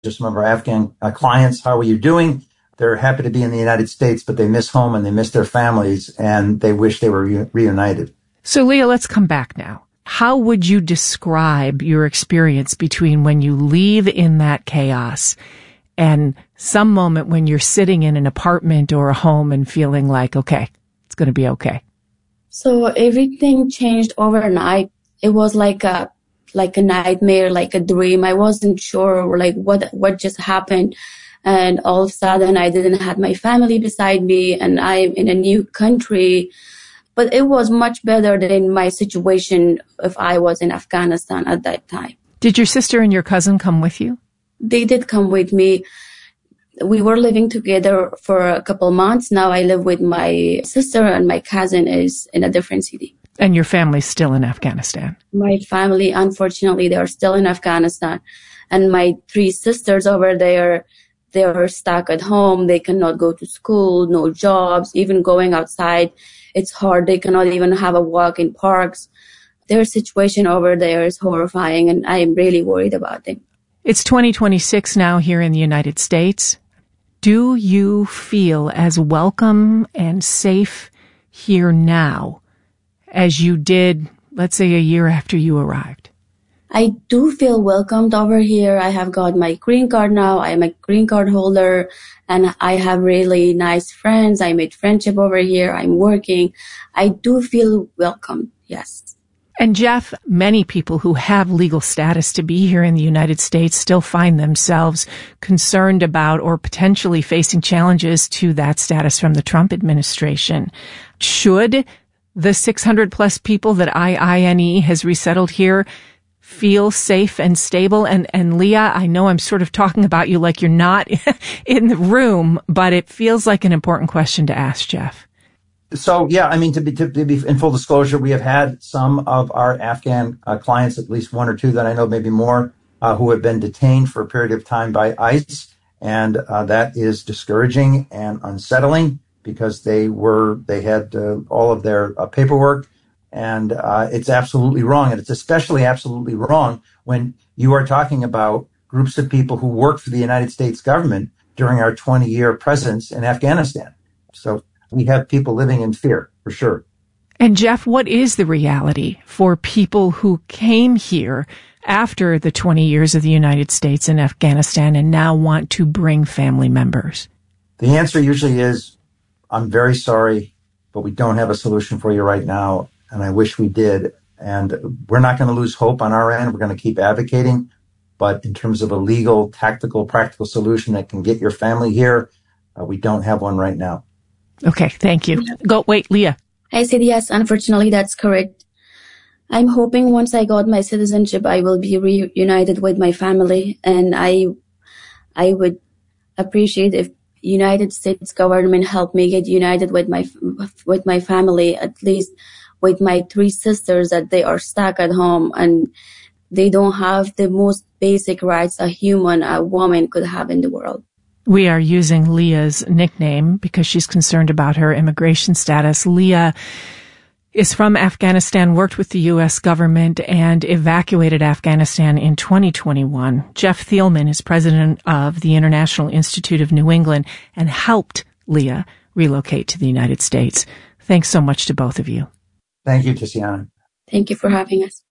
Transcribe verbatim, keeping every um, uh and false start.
Just some of our Afghan uh, clients, how are you doing? They're happy to be in the United States, but they miss home and they miss their families, and they wish they were re- reunited. So, Leah, let's come back now. How would you describe your experience between when you leave in that chaos and some moment when you're sitting in an apartment or a home and feeling like, okay, it's going to be okay? So everything changed overnight. It was like a like a nightmare, like a dream. I wasn't sure like what what just happened. And all of a sudden I didn't have my family beside me and I'm in a new country. But it was much better than my situation if I was in Afghanistan at that time. Did your sister and your cousin come with you? They did come with me. We were living together for a couple months. Now I live with my sister and my cousin is in a different city. And your family's still in Afghanistan? My family, unfortunately, they are still in Afghanistan. And my three sisters over there, they are stuck at home. They cannot go to school, no jobs, even going outside. It's hard. They cannot even have a walk in parks. Their situation over there is horrifying, and I am really worried about them. It's twenty twenty-six now here in the United States. Do you feel as welcome and safe here now as you did, let's say, a year after you arrived? I do feel welcomed over here. I have got my green card now. I am a green card holder and I have really nice friends. I made friendship over here. I'm working. I do feel welcome. Yes. And Jeff, many people who have legal status to be here in the United States still find themselves concerned about or potentially facing challenges to that status from the Trump administration. Should the six hundred plus people that I I N E has resettled here feel safe and stable? And, and Leah, I know I'm sort of talking about you like you're not in the room, but it feels like an important question to ask, Jeff. So, yeah, I mean, to be, to be in full disclosure, we have had some of our Afghan uh, clients, at least one or two that I know, maybe more, uh, who have been detained for a period of time by ICE. And uh, that is discouraging and unsettling because they were, they had uh, all of their uh, paperwork. And uh, it's absolutely wrong. And it's especially absolutely wrong when you are talking about groups of people who worked for the United States government during our twenty-year presence in Afghanistan. So we have people living in fear, for sure. And Jeff, what is the reality for people who came here after the twenty years of the United States in Afghanistan and now want to bring family members? The answer usually is, I'm very sorry, but we don't have a solution for you right now. And I wish we did. And we're not going to lose hope on our end. We're going to keep advocating. But in terms of a legal, tactical, practical solution that can get your family here, uh, we don't have one right now. Okay, thank you. Go, wait, Leah. I said yes, unfortunately, that's correct. I'm hoping once I got my citizenship, I will be reunited with my family. And I, I would appreciate if United States government helped me get united with my, with my family, at least with my three sisters that they are stuck at home and they don't have the most basic rights a human, a woman could have in the world. We are using Leah's nickname because she's concerned about her immigration status. Leah is from Afghanistan, worked with the U S government, and evacuated Afghanistan in twenty twenty-one. Jeff Thielman is president of the International Institute of New England and helped Leah relocate to the United States. Thanks so much to both of you. Thank you, Tiziana. Thank you for having us.